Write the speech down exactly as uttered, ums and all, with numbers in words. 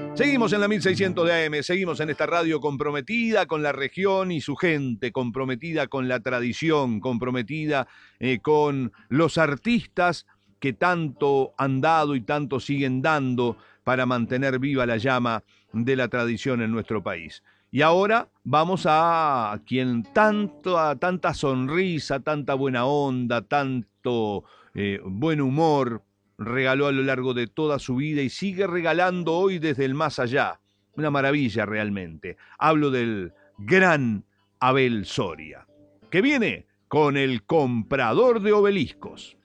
Seguimos en la mil seiscientos de A M, seguimos en esta radio comprometida con la región y su gente, comprometida con la tradición, comprometida eh, con los artistas que tanto han dado y tanto siguen dando para mantener viva la llama de la tradición en nuestro país. Y ahora vamos a quien tanto, a tanta sonrisa, tanta buena onda, tanto eh, buen humor regaló a lo largo de toda su vida y sigue regalando hoy desde el más allá. Una maravilla realmente. Hablo del gran Abel Soria, que viene con El comprador de obeliscos.